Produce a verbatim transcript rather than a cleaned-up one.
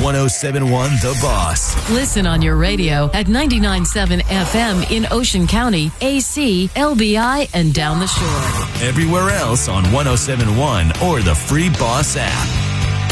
one oh seven point one The Boss. Listen on your radio at ninety-nine point seven F M in Ocean County, A C, L B I, and down the shore. Everywhere else on one oh seven point one or the free Boss app.